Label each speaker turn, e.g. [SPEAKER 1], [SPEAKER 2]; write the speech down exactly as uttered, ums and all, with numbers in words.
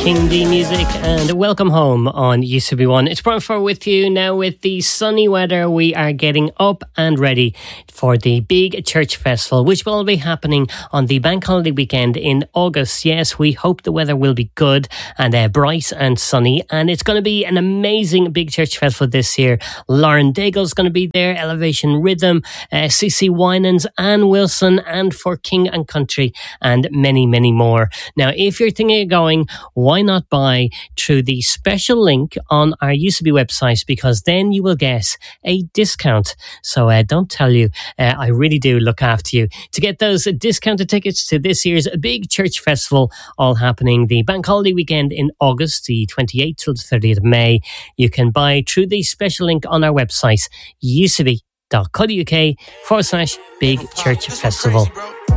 [SPEAKER 1] King D Music and welcome home on U C B one. It's Brian Furr with you now. With the sunny weather, we are getting up and ready for the big church festival, which will be happening on the bank holiday weekend in August. Yes, we hope the weather will be good and uh, bright and sunny, and it's going to be an amazing big church festival this year. Lauren Daigle's going to be there, Elevation Rhythm, uh, C C Winans, Anne Wilson, and For King and Country, and many, many more. Now, if you're thinking of going, why not buy through the special link on our U C B website, because then you will get a discount. So uh, don't tell you, uh, I really do look after you. To get those discounted tickets to this year's big church festival, all happening the bank holiday weekend in August, the twenty-eighth till the thirtieth of May, you can buy through the special link on our website, ucb.co.uk forward slash big church festival.